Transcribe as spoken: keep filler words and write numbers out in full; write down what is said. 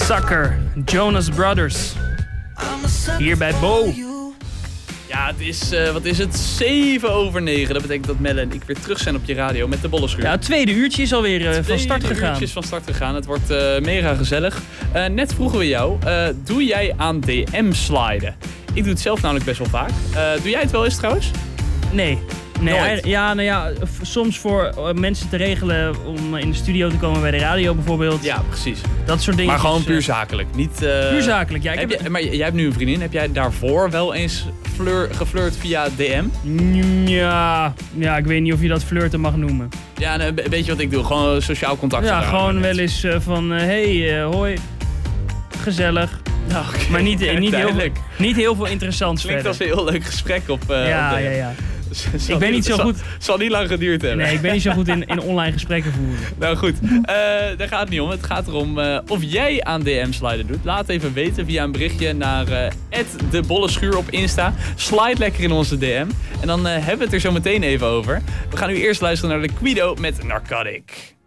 Sucker, Jonas Brothers. Hier bij Bo. Ja, het is, uh, wat is het? zeven over negen. Dat betekent dat Melle en ik weer terug zijn op je radio met de Bollenschuur. Ja, het tweede uurtje is alweer uh, van start gegaan. Het tweede uurtje is van start gegaan. Het wordt uh, mega gezellig. Uh, net vroegen we jou, uh, doe jij aan D M sliden? Ik doe het zelf namelijk best wel vaak. Uh, doe jij het wel eens trouwens? Nee. Nee, hij, ja, nou ja, f- soms voor uh, mensen te regelen om in de studio te komen bij de radio bijvoorbeeld. Ja, precies. Dat soort dingen. Maar gewoon puur zakelijk. Niet, uh, puur zakelijk, ja. Ik heb heb je, maar jij hebt nu een vriendin. Heb jij daarvoor wel eens fleur, geflirt via D M? Ja, ja, ik weet niet of je dat flirten mag noemen. Ja, een beetje wat ik doe. Gewoon sociaal contact. Ja, gewoon wel eens uh, van, uh, hey, uh, hoi, gezellig. Nou, okay. Maar niet, uh, niet, heel, niet heel veel interessants Klinkt verder. als een heel leuk gesprek op, uh, ja, op ja, ja. Zal ik ben niet zo zal, goed. Zal niet lang geduurd hebben. Nee, ik ben niet zo goed in, in online gesprekken voeren. Nou goed, uh, daar gaat het niet om. Het gaat erom uh, of jij aan D M-sliden doet. Laat even weten via een berichtje naar uh, de Bollenschuur op Insta. Slide lekker in onze D M. En dan uh, hebben we het er zo meteen even over. We gaan nu eerst luisteren naar de Quido met Narcotic.